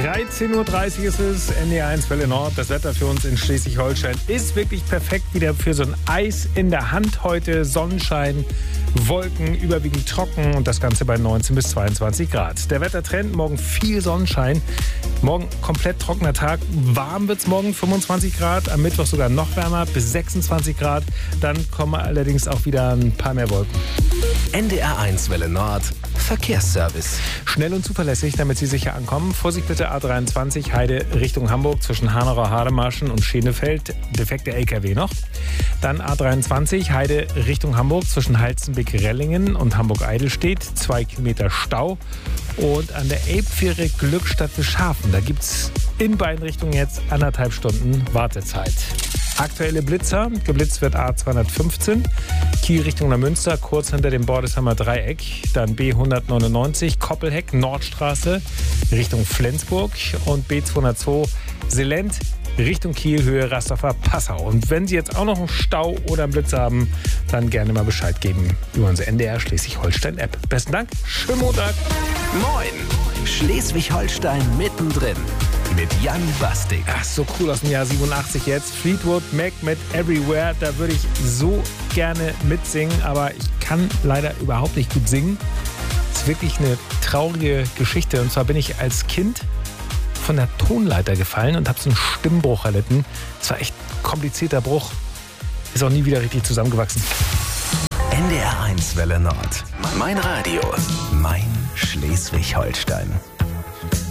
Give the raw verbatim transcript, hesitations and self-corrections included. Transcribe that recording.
dreizehn Uhr dreißig ist es, N D R eins Welle Nord. Das Wetter für uns in Schleswig-Holstein ist wirklich perfekt wieder für so ein Eis in der Hand heute. Sonnenschein, Wolken, überwiegend trocken und das Ganze bei neunzehn bis zweiundzwanzig Grad. Der Wettertrend, morgen viel Sonnenschein, morgen komplett trockener Tag. Warm wird es morgen, fünfundzwanzig Grad, am Mittwoch sogar noch wärmer, bis sechsundzwanzig Grad. Dann kommen allerdings auch wieder ein paar mehr Wolken. N D R eins Welle Nord, Verkehrsservice. Schnell und zuverlässig, damit Sie sicher ankommen. Vorsicht bitte A dreiundzwanzig, Heide Richtung Hamburg zwischen Hanauer Hademarschen und Schenefeld. Defekter L K W noch. Dann A dreiundzwanzig, Heide Richtung Hamburg zwischen Halstenbeck-Rellingen und Hamburg-Eidelstedt. Zwei Kilometer Stau. Und an der Elbfähre Glückstadt Bischhafen, da gibt es in beiden Richtungen jetzt anderthalb Stunden Wartezeit. Aktuelle Blitzer, geblitzt wird A zweihundertfünfzehn, Kiel Richtung Neumünster, kurz hinter dem Bordesheimer Dreieck. Dann B hundertneunundneunzig, Koppelheck, Nordstraße Richtung Flensburg und B zweihundertzwei, Selent Richtung Kiel, Höhe Rasthofer Passau. Und wenn Sie jetzt auch noch einen Stau oder einen Blitzer haben, dann gerne mal Bescheid geben über unsere N D R Schleswig-Holstein-App. Besten Dank, schönen Montag. Moin, Schleswig-Holstein mittendrin mit Jan Bastik. Ach, so cool aus dem Jahr siebenundachtzig jetzt. Fleetwood Mac mit Everywhere. Da würde ich so gerne mitsingen, aber ich kann leider überhaupt nicht gut singen. Das ist wirklich eine traurige Geschichte. Und zwar bin ich als Kind von der Tonleiter gefallen und habe so einen Stimmbruch erlitten. Das war echt ein komplizierter Bruch. Ist auch nie wieder richtig zusammengewachsen. N D R eins Welle Nord. Mein Radio. Mein Schleswig-Holstein.